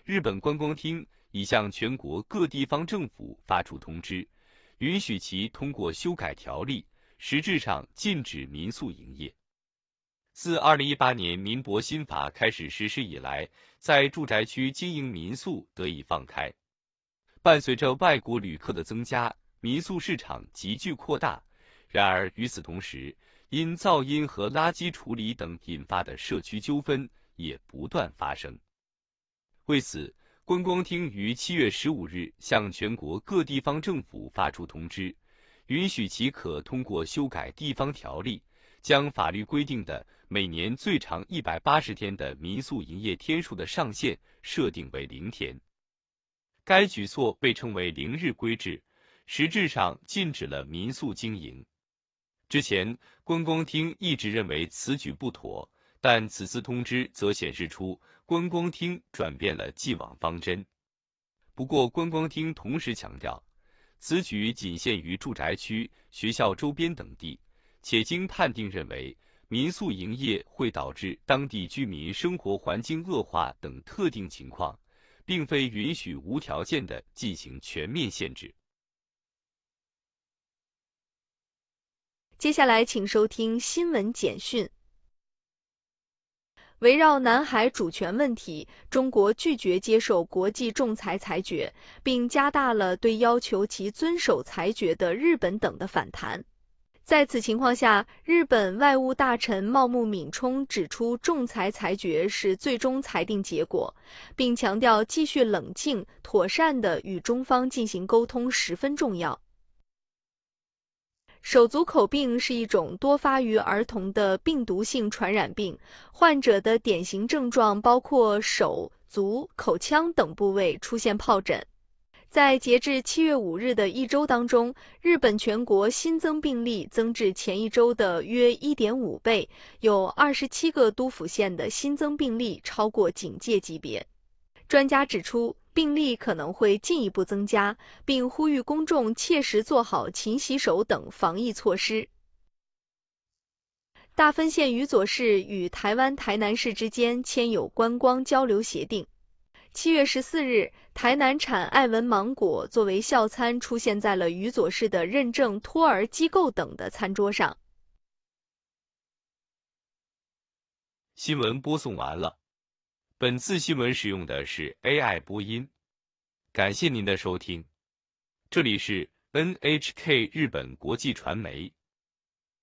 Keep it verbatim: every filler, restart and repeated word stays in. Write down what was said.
日本观光厅已向全国各地方政府发出通知，允许其通过修改条例，实质上禁止民宿营业。自二零一八年民博新法开始实施以来，在住宅区经营民宿得以放开。伴随着外国旅客的增加，民宿市场急剧扩大。然而与此同时，因噪音和垃圾处理等引发的社区纠纷也不断发生。为此，观光厅于七月十五日向全国各地方政府发出通知，允许其可通过修改地方条例，将法律规定的每年最长一百八十天的民宿营业天数的上限设定为零天。该举措被称为零日规制，实质上禁止了民宿经营。之前，观光厅一直认为此举不妥，但此次通知则显示出观光厅转变了既往方针。不过，观光厅同时强调，此举仅限于住宅区、学校周边等地，且经判定认为民宿营业会导致当地居民生活环境恶化等特定情况，并非允许无条件的进行全面限制。 接下来请收听新闻简讯。围绕南海主权问题，中国拒绝接受国际仲裁裁决，并加大了对要求其遵守裁决的日本等的反弹。在此情况下，日本外务大臣茂木敏充指出，仲裁裁决是最终裁定结果，并强调继续冷静、妥善地与中方进行沟通十分重要。手足口病是一种多发于儿童的病毒性传染病，患者的典型症状包括手、足、口腔等部位出现疱疹。在截至七月五日的一周当中，日本全国新增病例增至前一周的约 一点五倍，有二十七个都府县的新增病例超过警戒级别。专家指出，病例可能会进一步增加，并呼吁公众切实做好勤洗手等防疫措施。大分县宇佐市与台湾台南市之间签有观光交流协定。七月十四日，台南产爱文芒果作为校餐出现在了宇佐市的认证托儿机构等的餐桌上。 新闻播送完了。本次新闻使用的是 A I 播音，感谢您的收听。这里是 N H K 日本国际传媒。